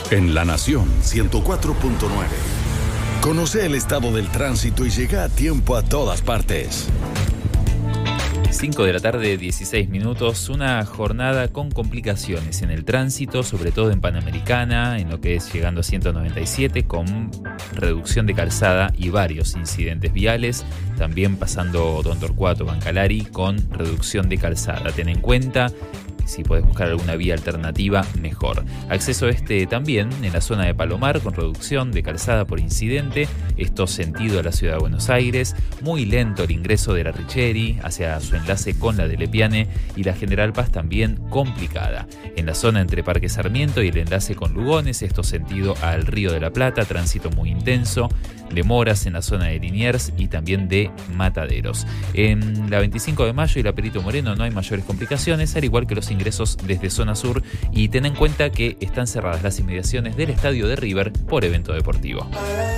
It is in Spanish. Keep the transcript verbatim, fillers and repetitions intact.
En La Nación ciento cuatro punto nueve. Conoce el estado del tránsito y llega a tiempo a todas partes. cinco de la tarde, dieciséis minutos, una jornada con complicaciones en el tránsito, sobre todo en Panamericana, en lo que es llegando a ciento noventa y siete, con reducción de calzada y varios incidentes viales, también pasando Don Torcuato, Bancalari, con reducción de calzada. Ten en cuenta, si podés buscar alguna vía alternativa, mejor. Acceso este también en la zona de Palomar, con reducción de calzada por incidente, esto sentido a la ciudad de Buenos Aires. Muy lento el ingreso de la Richeri hacia su enlace con la de Lepiane, y la General Paz también complicada. En la zona entre Parque Sarmiento y el enlace con Lugones, esto sentido al Río de la Plata, tránsito muy intenso. Demoras en la zona de Liniers y también de Mataderos. En la veinticinco de mayo y la Perito Moreno no hay mayores complicaciones, al igual que los ingresos desde zona sur, y ten en cuenta que están cerradas las inmediaciones del estadio de River por evento deportivo.